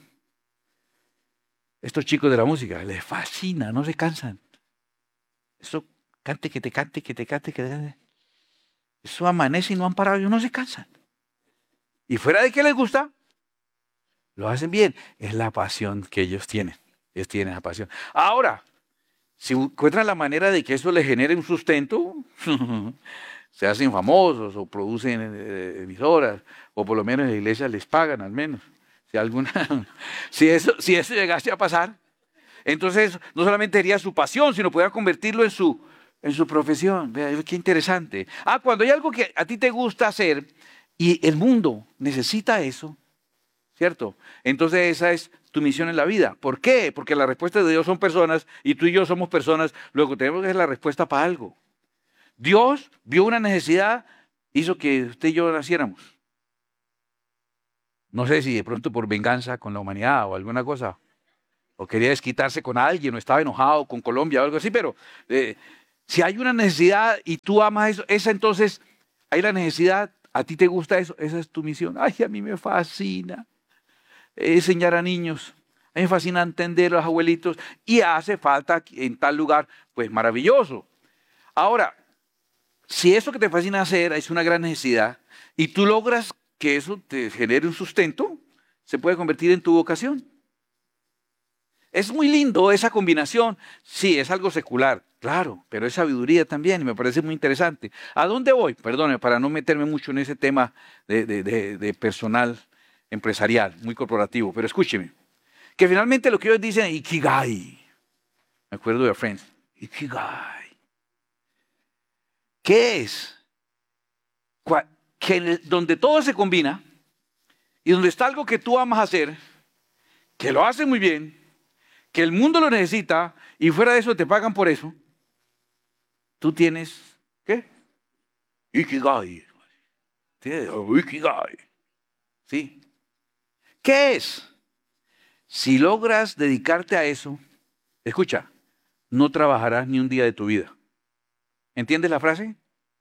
Estos chicos de la música les fascina, no se cansan. Eso cante, que te cante, que te cante, que te cante. Eso amanece y no han parado, ellos no se cansan. Y fuera de que les gusta, lo hacen bien. Es la pasión que ellos tienen. Ellos tienen esa pasión. Ahora, si encuentran la manera de que eso les genere un sustento, se hacen famosos o producen emisoras, o por lo menos en la iglesia les pagan al menos. Si eso llegase a pasar, entonces no solamente sería su pasión, sino podría convertirlo en su profesión. Vea, qué interesante. Cuando hay algo que a ti te gusta hacer y el mundo necesita eso, ¿cierto? Entonces esa es tu misión en la vida. ¿Por qué? Porque las respuestas de Dios son personas y tú y yo somos personas, luego tenemos que hacer la respuesta para algo. Dios vio una necesidad, hizo que usted y yo naciéramos. No sé si de pronto por venganza con la humanidad o alguna cosa, o quería desquitarse con alguien, o estaba enojado con Colombia o algo así, pero si hay una necesidad y tú amas eso, esa entonces, hay la necesidad, a ti te gusta eso, esa es tu misión. Ay, a mí me fascina enseñar a niños, a mí me fascina entender a los abuelitos y hace falta en tal lugar, pues maravilloso. Ahora, si eso que te fascina hacer es una gran necesidad y tú logras que eso te genere un sustento, se puede convertir en tu vocación. Es muy lindo esa combinación. Sí, es algo secular, claro, pero es sabiduría también y me parece muy interesante. ¿A dónde voy? Perdone, para no meterme mucho en ese tema de personal empresarial, muy corporativo, pero escúcheme, que finalmente lo que ellos dicen, Ikigai, me acuerdo de Friends, Ikigai. ¿Qué es? Donde todo se combina y donde está algo que tú amas hacer, que lo haces muy bien, que el mundo lo necesita y fuera de eso te pagan por eso, tú tienes, ¿qué? Ikigai. Ikigai. ¿Sí? ¿Qué es? Si logras dedicarte a eso, escucha, no trabajarás ni un día de tu vida. ¿Entiendes la frase?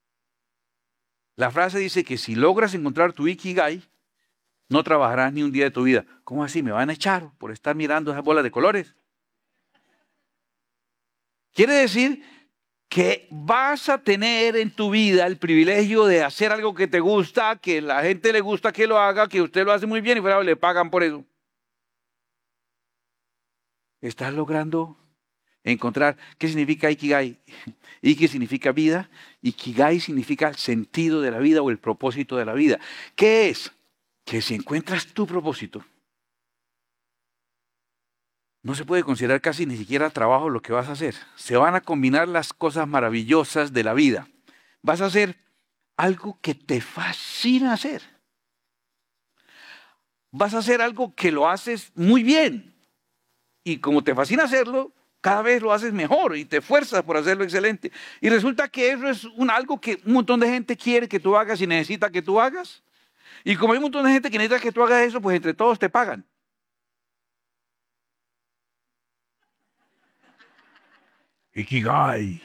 La frase dice que si logras encontrar tu Ikigai, no trabajarás ni un día de tu vida. ¿Cómo así? ¿Me van a echar por estar mirando esas bolas de colores? Quiere decir que vas a tener en tu vida el privilegio de hacer algo que te gusta, que la gente le gusta que lo haga, que usted lo hace muy bien y fuera le pagan por eso. ¿Estás logrando encontrar qué significa Ikigai? Iki significa vida, Ikigai significa el sentido de la vida o el propósito de la vida. ¿Qué es? Que si encuentras tu propósito, no se puede considerar casi ni siquiera trabajo lo que vas a hacer. Se van a combinar las cosas maravillosas de la vida. Vas a hacer algo que te fascina hacer. Vas a hacer algo que lo haces muy bien. Y como te fascina hacerlo, cada vez lo haces mejor y te esfuerzas por hacerlo excelente. Y resulta que eso es algo que un montón de gente quiere que tú hagas y necesita que tú hagas. Y como hay un montón de gente que necesita que tú hagas eso, pues entre todos te pagan. Ikigai.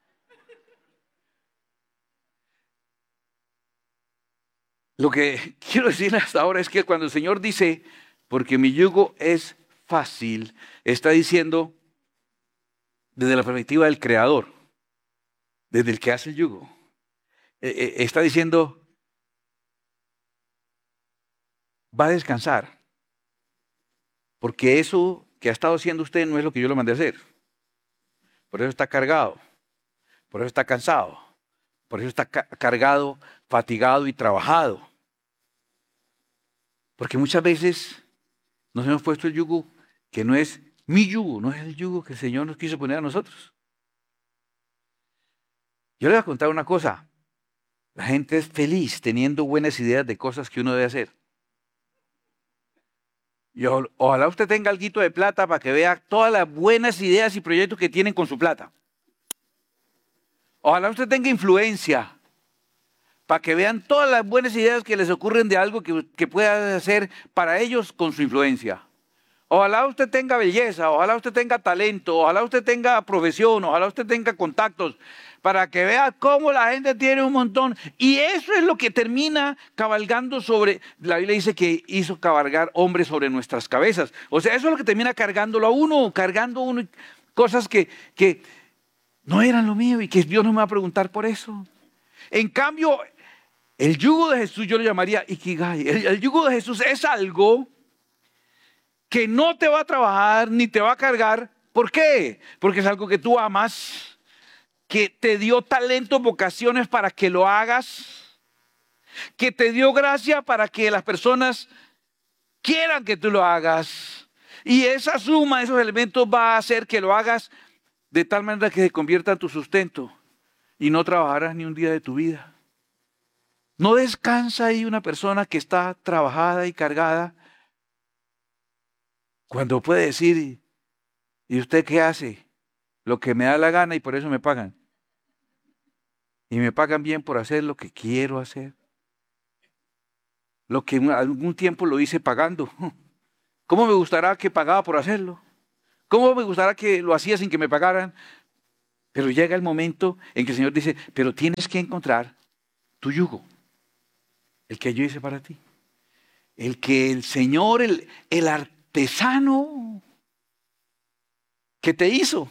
Lo que quiero decir hasta ahora es que cuando el Señor dice, porque mi yugo es fácil, está diciendo desde la perspectiva del Creador, desde el que hace el yugo. Está diciendo, va a descansar, porque eso que ha estado haciendo usted no es lo que yo lo mandé a hacer. Por eso está cargado, por eso está cansado, por eso está cargado, fatigado y trabajado. Porque muchas veces nos hemos puesto el yugo que no es mi yugo, no es el yugo que el Señor nos quiso poner a nosotros. Yo le voy a contar una cosa. La gente es feliz teniendo buenas ideas de cosas que uno debe hacer. Y ojalá usted tenga alguito de plata para que vea todas las buenas ideas y proyectos que tienen con su plata. Ojalá usted tenga influencia para que vean todas las buenas ideas que les ocurren de algo que pueda hacer para ellos con su influencia. Ojalá usted tenga belleza, ojalá usted tenga talento, ojalá usted tenga profesión, ojalá usted tenga contactos, para que vea cómo la gente tiene un montón. Y eso es lo que termina cabalgando sobre, la Biblia dice que hizo cabalgar hombres sobre nuestras cabezas. O sea, eso es lo que termina cargándolo a uno, cargando a uno cosas que no eran lo mío y que Dios no me va a preguntar por eso. En cambio, el yugo de Jesús yo lo llamaría Ikigai. El yugo de Jesús es algo que no te va a trabajar ni te va a cargar. ¿Por qué? Porque es algo que tú amas, que te dio talentos, vocaciones para que lo hagas, que te dio gracia para que las personas quieran que tú lo hagas. Y esa suma, esos elementos va a hacer que lo hagas de tal manera que se convierta en tu sustento y no trabajarás ni un día de tu vida. No descansa ahí una persona que está trabajada y cargada Cuando puede decir, ¿y usted qué hace? Lo que me da la gana y por eso me pagan. Y me pagan bien por hacer lo que quiero hacer. Lo que algún tiempo lo hice pagando. ¿Cómo me gustará que pagaba por hacerlo? ¿Cómo me gustará que lo hacía sin que me pagaran? Pero llega el momento en que el Señor dice, pero tienes que encontrar tu yugo, el que yo hice para ti. El que el Señor, el artesano que te hizo,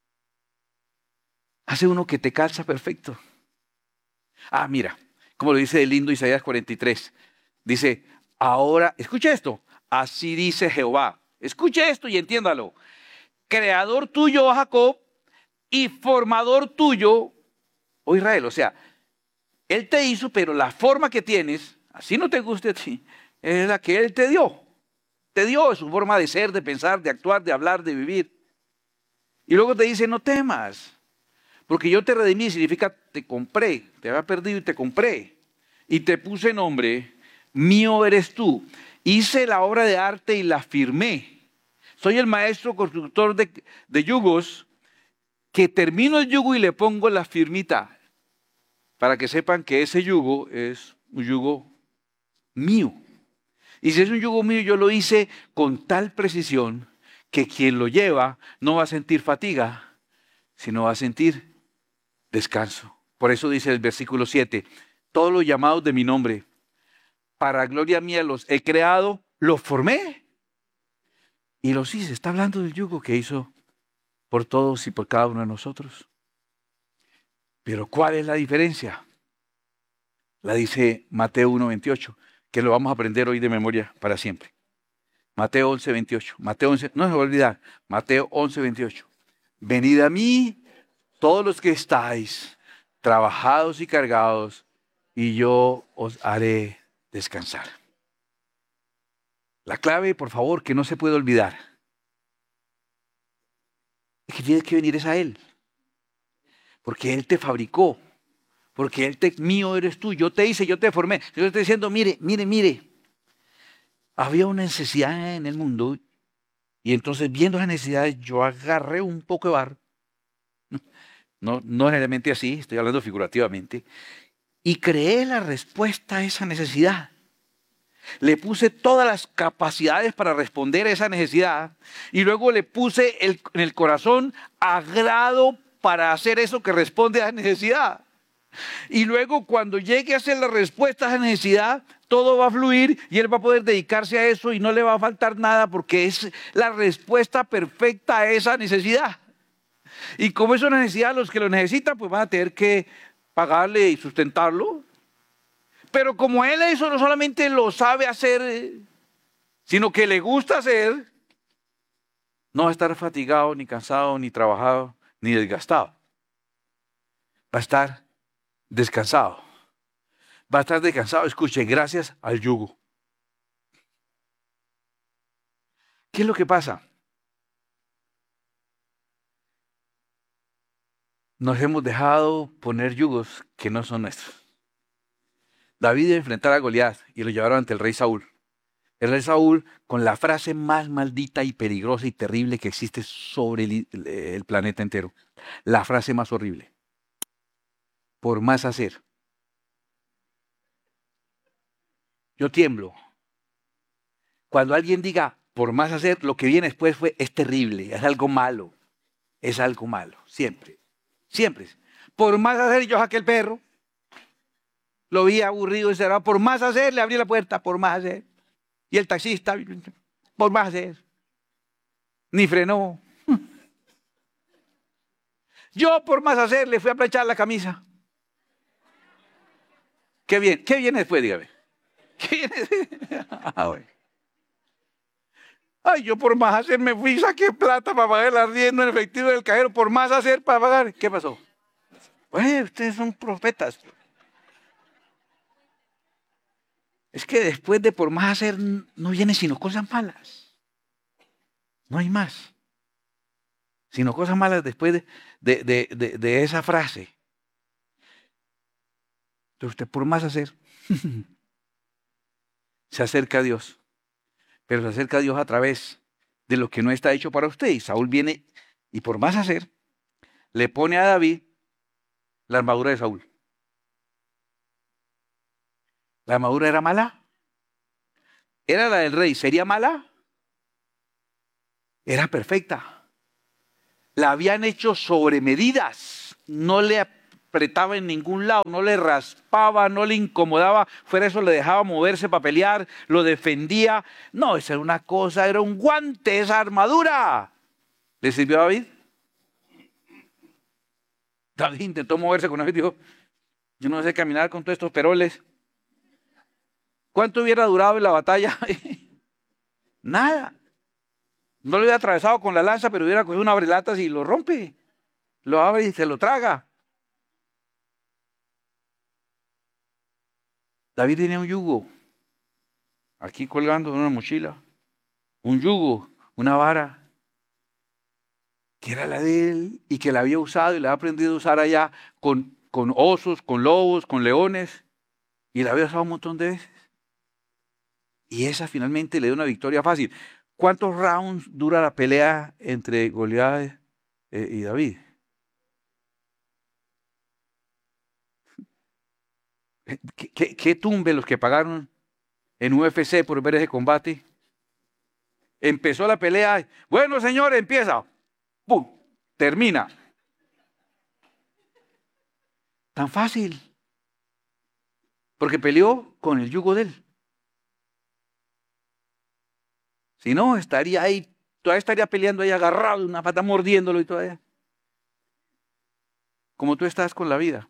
hace uno que te calza perfecto. Ah, mira, como lo dice el lindo Isaías 43. Dice, ahora, escucha esto, así dice Jehová. Escuche esto y entiéndalo. Creador tuyo, oh Jacob, y formador tuyo, oh Israel. O sea, Él te hizo, pero la forma que tienes, así no te guste a ti, es la que Él te dio. Te dio su forma de ser, de pensar, de actuar, de hablar, de vivir. Y luego te dice, no temas, porque yo te redimí, significa te compré, te había perdido y te compré. Y te puse nombre, mío eres tú. Hice la obra de arte y la firmé. Soy el maestro constructor de yugos, que termino el yugo y le pongo la firmita, para que sepan que ese yugo es un yugo mío. Y si es un yugo mío, yo lo hice con tal precisión que quien lo lleva no va a sentir fatiga, sino va a sentir descanso. Por eso dice el versículo 7, todos los llamados de mi nombre, para gloria mía los he creado, los formé y los hice. Está hablando del yugo que hizo por todos y por cada uno de nosotros. Pero ¿cuál es la diferencia? La dice Mateo 1:28, que lo vamos a aprender hoy de memoria para siempre. Mateo 11:28. Mateo 11, no se va a olvidar. Mateo 11:28. Venid a mí, todos los que estáis trabajados y cargados, y yo os haré descansar. La clave, por favor, que no se puede olvidar, es que tienes que venir es a Él. Porque Él te fabricó. Porque mío eres tú. Yo te hice, yo te formé. Yo estoy diciendo, mire. Había una necesidad en el mundo. Y entonces, viendo esa necesidad, yo agarré un poco de barro. No necesariamente así, estoy hablando figurativamente. Y creé la respuesta a esa necesidad. Le puse todas las capacidades para responder a esa necesidad. Y luego le puse en el corazón agrado para hacer eso que responde a esa necesidad. Y luego cuando llegue a hacer la respuesta a esa necesidad, todo va a fluir y él va a poder dedicarse a eso y no le va a faltar nada porque es la respuesta perfecta a esa necesidad. Y como es una necesidad, los que lo necesitan pues van a tener que pagarle y sustentarlo. Pero como él eso no solamente lo sabe hacer, sino que le gusta hacer, no va a estar fatigado, ni cansado, ni trabajado, ni desgastado. Va a estar descansado. Va a estar descansado, escuche, gracias al yugo. ¿Qué es lo que pasa? Nos hemos dejado poner yugos que no son nuestros. David iba a enfrentar a Goliat y lo llevaron ante el rey Saúl. El rey Saúl, con la frase más maldita y peligrosa y terrible que existe sobre el planeta entero. La frase más horrible. Por más hacer. Yo tiemblo. Cuando alguien diga por más hacer, lo que viene después es terrible, es algo malo. Es algo malo, siempre. Siempre. Por más hacer, yo saqué el perro. Lo vi aburrido y cerrado. Por más hacer, le abrí la puerta, por más hacer. Y el taxista, por más hacer. Ni frenó. Yo, por más hacer, le fui a planchar la camisa. ¿Qué viene después, dígame? ¿Qué viene después? Bueno. Ay, yo por más hacer me fui y saqué plata para pagar el arriendo en efectivo del cajero. Por más hacer para pagar. ¿Qué pasó? Pues ustedes son profetas. Es que después de por más hacer no viene sino cosas malas. No hay más. Sino cosas malas después de esa frase. Entonces usted por más hacer se acerca a Dios. Pero se acerca a Dios a través de lo que no está hecho para usted. Y Saúl viene y por más hacer, le pone a David la armadura de Saúl. ¿La armadura era mala? ¿Era la del rey? ¿Sería mala? Era perfecta. La habían hecho sobre medidas. No le apretaba en ningún lado, no le raspaba, no le incomodaba. Fuera eso le dejaba moverse para pelear, lo defendía. No, esa era una cosa, era un guante esa armadura. ¿Le sirvió a David? David intentó moverse con eso y dijo, yo no sé caminar con todos estos peroles. ¿Cuánto hubiera durado en la batalla? Nada. No lo hubiera atravesado con la lanza, pero hubiera cogido una abrelatas y lo rompe. Lo abre y se lo traga. David tenía un yugo, aquí colgando en una mochila. Un yugo, una vara, que era la de él y que la había usado y la había aprendido a usar allá con osos, con lobos, con leones. Y la había usado un montón de veces. Y esa finalmente le dio una victoria fácil. ¿Cuántos rounds dura la pelea entre Goliat y David? ¿Qué tumbe los que pagaron en UFC por ver ese combate? Empezó la pelea. Bueno, señores, empieza. ¡Pum! Termina. Tan fácil. Porque peleó con el yugo de él. Si no, estaría ahí, todavía estaría peleando ahí agarrado, una pata mordiéndolo y todavía. Como tú estás con la vida.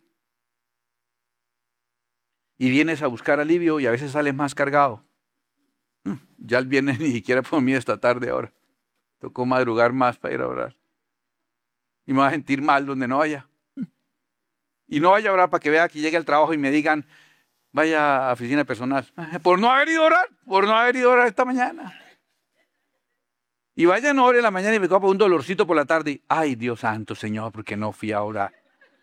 Y vienes a buscar alivio y a veces sales más cargado. Ya el viernes ni siquiera por mí esta tarde ahora. Tocó madrugar más para ir a orar. Y me voy a sentir mal donde no vaya. Y no vaya a orar para que vea que llegue al trabajo y me digan, vaya a oficina personal. Por no haber ido a orar, por no haber ido a orar esta mañana. Y vayan a orar en la mañana y me copa un dolorcito por la tarde. Ay, Dios santo, Señor, porque no fui a orar.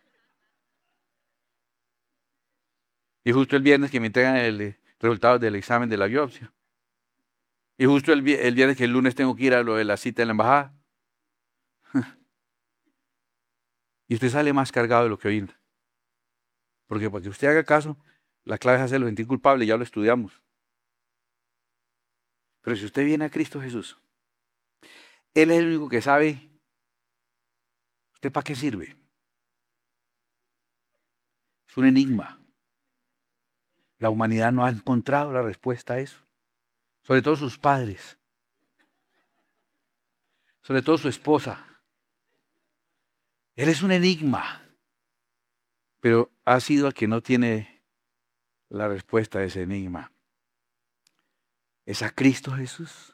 Y justo el viernes que me entregan el resultado del examen de la biopsia. Y justo el viernes que el lunes tengo que ir a lo de la cita en la embajada. Y usted sale más cargado de lo que hoy. Porque para que usted haga caso, la clave es hacerlo sentir culpable, ya lo estudiamos. Pero si usted viene a Cristo Jesús, Él es el único que sabe, ¿usted para qué sirve? Es un enigma. La humanidad no ha encontrado la respuesta a eso. Sobre todo sus padres. Sobre todo su esposa. Él es un enigma. Pero ha sido el que no tiene la respuesta a ese enigma. Es a Cristo Jesús.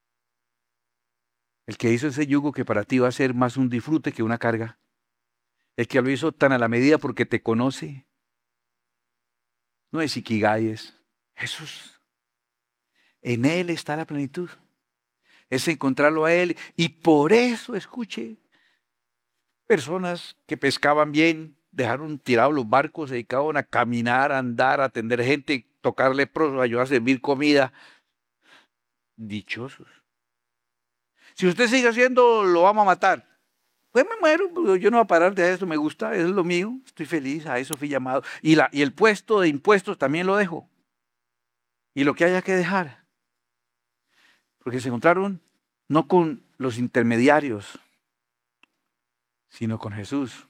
El que hizo ese yugo que para ti va a ser más un disfrute que una carga. El que lo hizo tan a la medida porque te conoce. No es Ikigai, es Jesús. En Él está la plenitud. Es encontrarlo a Él. Y por eso, escuche, personas que pescaban bien, dejaron tirados los barcos, se dedicaban a caminar, a andar, a atender gente, tocar leprosos, ayudar a servir comida. Dichosos. Si usted sigue haciendo, lo vamos a matar. Pues me muero, pero yo no voy a parar de eso, me gusta, es lo mío, estoy feliz, a eso fui llamado. Y el puesto de impuestos también lo dejo. Y lo que haya que dejar. Porque se encontraron no con los intermediarios, sino con Jesús.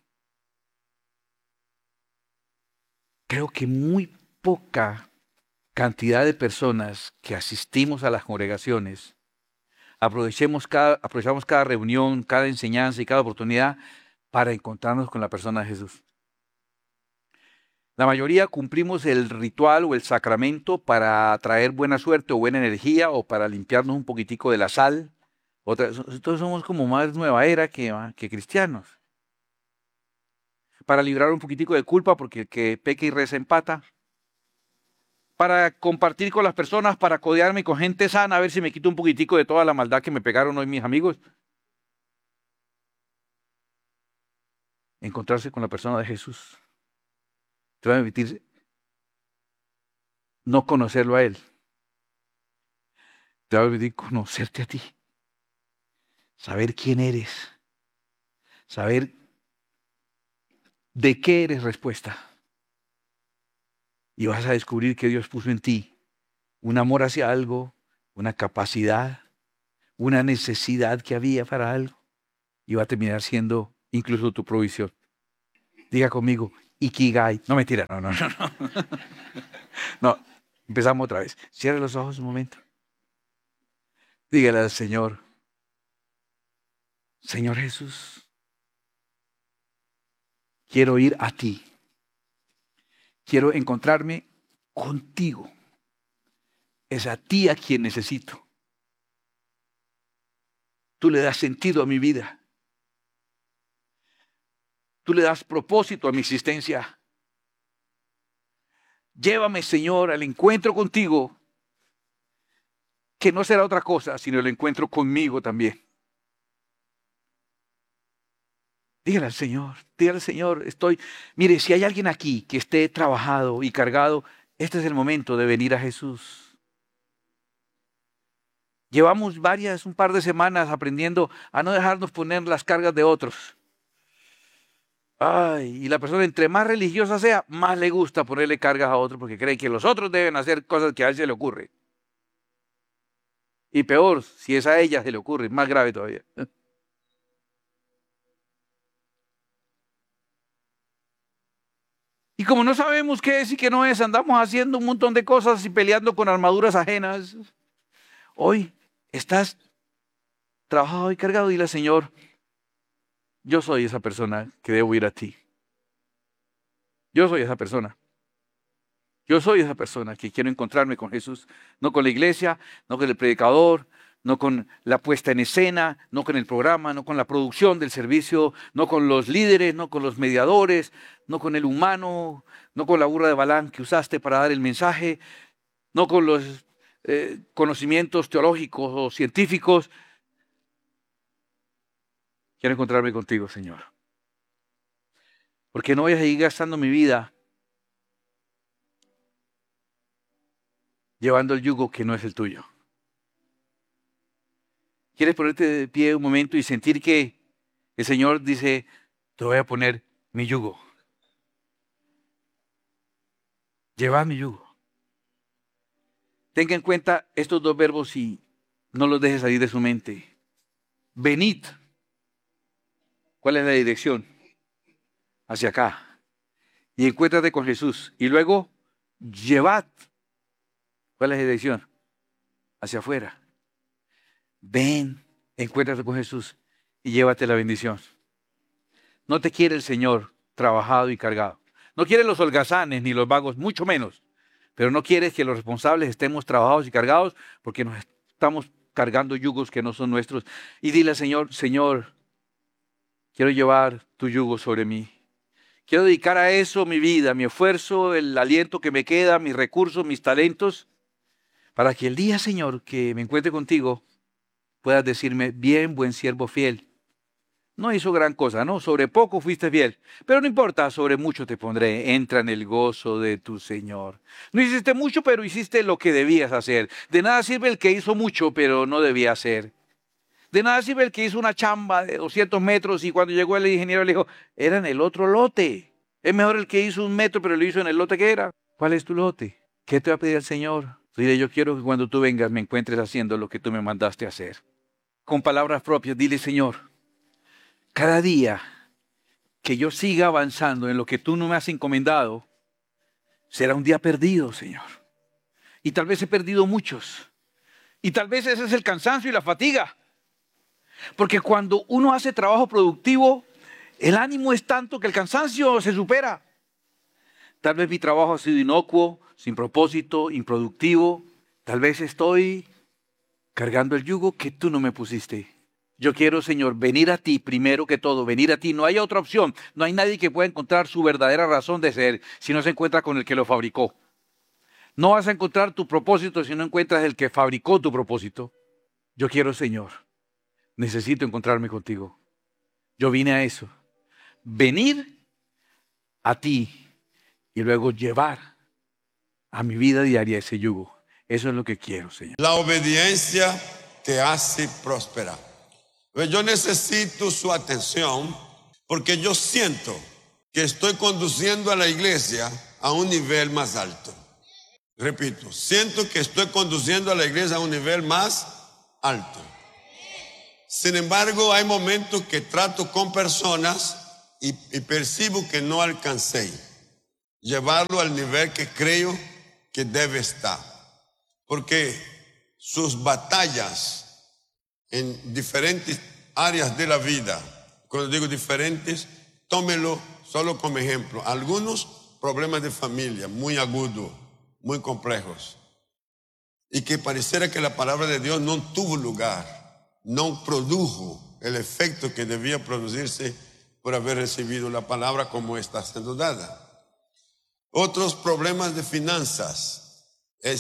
Creo que muy poca cantidad de personas que asistimos a las congregaciones aprovechamos cada reunión, cada enseñanza y cada oportunidad para encontrarnos con la persona de Jesús. La mayoría cumplimos el ritual o el sacramento para traer buena suerte o buena energía o para limpiarnos un poquitico de la sal. Todos somos como más nueva era que cristianos. Para librar un poquitico de culpa porque el que peca y reza empata. Para compartir con las personas, para codearme con gente sana, a ver si me quito un poquitico de toda la maldad que me pegaron hoy mis amigos. Encontrarse con la persona de Jesús. Te va a permitir no conocerlo a Él. Te va a permitir conocerte a ti. saber quién eres, saber de qué eres respuesta. Y vas a descubrir que Dios puso en ti un amor hacia algo, una capacidad, una necesidad que había para algo. Y va a terminar siendo incluso tu provisión. Diga conmigo, Ikigai. No, mentira, no. No, empezamos otra vez. Cierre los ojos un momento. Dígale al Señor, Señor Jesús, quiero ir a ti. Quiero encontrarme contigo. Es a ti a quien necesito. Tú le das sentido a mi vida. Tú le das propósito a mi existencia. Llévame, Señor, al encuentro contigo, que no será otra cosa, sino el encuentro conmigo también. Dígale al Señor, mire, si hay alguien aquí que esté trabajado y cargado, este es el momento de venir a Jesús. Llevamos un par de semanas aprendiendo a no dejarnos poner las cargas de otros. Ay, y la persona entre más religiosa sea, más le gusta ponerle cargas a otros porque cree que los otros deben hacer cosas que a él se le ocurre. Y peor, si es a ella se le ocurre, más grave todavía. Y como no sabemos qué es y qué no es, andamos haciendo un montón de cosas y peleando con armaduras ajenas. Hoy estás trabajado y cargado, dile al Señor, yo soy esa persona que debo ir a ti. Yo soy esa persona. Yo soy esa persona que quiero encontrarme con Jesús, no con la iglesia, no con el predicador, no con la puesta en escena, no con el programa, no con la producción del servicio, no con los líderes, no con los mediadores, no con el humano, no con la burra de Balaam que usaste para dar el mensaje, no con los conocimientos teológicos o científicos. Quiero encontrarme contigo, Señor. Porque no voy a seguir gastando mi vida llevando el yugo que no es el tuyo. ¿Quieres ponerte de pie un momento y sentir que el Señor dice, te voy a poner mi yugo? Lleva mi yugo. Tenga en cuenta estos dos verbos y no los deje salir de su mente. Venid. ¿Cuál es la dirección? Hacia acá. Y encuéntrate con Jesús. Y luego, llevad. ¿Cuál es la dirección? Hacia afuera. Ven, encuéntrate con Jesús y llévate la bendición. No te quiere el Señor trabajado y cargado. No quiere los holgazanes ni los vagos, mucho menos. Pero no quiere que los responsables estemos trabajados y cargados porque nos estamos cargando yugos que no son nuestros. Y dile al Señor, Señor, quiero llevar tu yugo sobre mí. Quiero dedicar a eso mi vida, mi esfuerzo, el aliento que me queda, mis recursos, mis talentos, para que el día, Señor, que me encuentre contigo, puedas decirme, bien, buen siervo fiel. No hizo gran cosa, ¿no? Sobre poco fuiste fiel. Pero no importa, sobre mucho te pondré. Entra en el gozo de tu Señor. No hiciste mucho, pero hiciste lo que debías hacer. De nada sirve el que hizo mucho, pero no debía hacer. De nada sirve el que hizo una chamba de 200 metros y cuando llegó el ingeniero le dijo, era en el otro lote. Es mejor el que hizo 1 metro, pero lo hizo en el lote que era. ¿Cuál es tu lote? ¿Qué te va a pedir el Señor? Dile, yo quiero que cuando tú vengas me encuentres haciendo lo que tú me mandaste a hacer. Con palabras propias, dile, Señor, cada día que yo siga avanzando en lo que tú no me has encomendado, será un día perdido, Señor. Y tal vez he perdido muchos. Y tal vez ese es el cansancio y la fatiga. Porque cuando uno hace trabajo productivo, el ánimo es tanto que el cansancio se supera. Tal vez mi trabajo ha sido inocuo, sin propósito, improductivo. Tal vez estoy cargando el yugo que tú no me pusiste. Yo quiero, Señor, venir a ti primero que todo, venir a ti. No hay otra opción. No hay nadie que pueda encontrar su verdadera razón de ser si no se encuentra con el que lo fabricó. No vas a encontrar tu propósito si no encuentras el que fabricó tu propósito. Yo quiero, Señor, necesito encontrarme contigo. Yo vine a eso. Venir a ti y luego llevar a mi vida diaria ese yugo. Eso es lo que quiero, Señor. La obediencia te hace prosperar. Yo necesito su atención porque yo siento que estoy conduciendo a la iglesia a un nivel más alto. Repito, siento que estoy conduciendo a la iglesia a un nivel más alto. Sin embargo, hay momentos que trato con personas y percibo que no alcancé llevarlo al nivel que creo que debe estar. Porque sus batallas en diferentes áreas de la vida, cuando digo diferentes, tómelo solo como ejemplo. Algunos problemas de familia muy agudos, muy complejos, y que pareciera que la palabra de Dios no tuvo lugar, no produjo el efecto que debía producirse por haber recibido la palabra como está siendo dada. Otros problemas de finanzas,